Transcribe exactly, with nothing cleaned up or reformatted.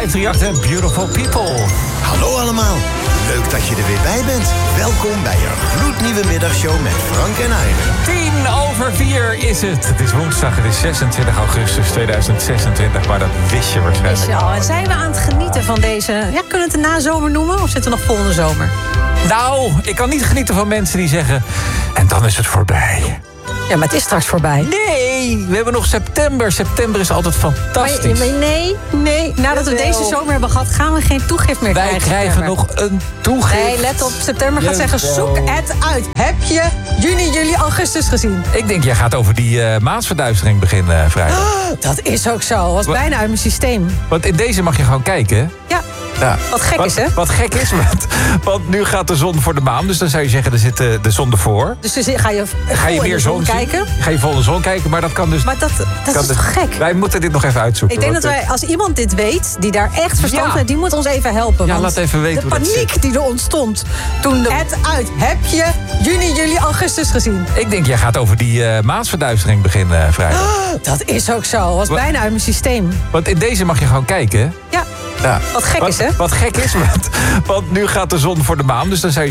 vijf drie acht en Beautiful People. Hallo allemaal, leuk dat je er weer bij bent. Welkom bij een gloednieuwe middagshow met Frank en Iron. Tien over vier is het. Het is woensdag, het is zesentwintig augustus tweeduizend zesentwintig, maar dat wist je waarschijnlijk. Wist je al. En zijn we aan het genieten van deze... Ja, kunnen we het een nazomer noemen of zitten we nog vol in de zomer? Nou, ik kan niet genieten van mensen die zeggen... en dan is het voorbij. Ja, maar het is straks voorbij. Nee, we hebben nog september. September is altijd fantastisch. Maar, maar nee, nee. Nadat we Jawel. deze zomer hebben gehad, gaan we geen toegift meer Wij krijgen. krijgen nog een toegift. Nee, let op. September gaat Jawel. zeggen, zoek het uit. Heb je juni, juli, augustus gezien? Ik denk, jij gaat over die uh, maansverduistering beginnen uh, vrijdag. Oh, dat is ook zo. Was Wat? bijna uit mijn systeem. Want in deze mag je gewoon kijken, hè? Ja. Ja. Wat gek wat, is, hè? Wat gek is, want, want nu gaat de zon voor de maan. Dus dan zou je zeggen, er zit uh, de zon ervoor. Dus dan ga je, Ga je vol in meer de zon zien? kijken? Ga je vol de zon kijken, maar dat kan dus... Maar dat, dat kan is dus- toch gek? Wij moeten dit nog even uitzoeken. Ik denk dat want, wij, als iemand dit weet, die daar echt verstand van Ja. heeft, die moet ons even helpen. Ja, want laat even weten de hoe dat paniek zit. die er ontstond toen de... Het uit. Heb je juni, juli, augustus gezien? uh, Ik denk, jij gaat over die uh, maansverduistering beginnen uh, vrijdag. Oh, dat is ook zo. Was Wat? bijna uit mijn systeem. Want in deze mag je gewoon kijken, hè? Ja. Ja. Wat gek wat, is, hè? Wat gek is, want, want nu gaat de zon voor de maan. Dus dan zou je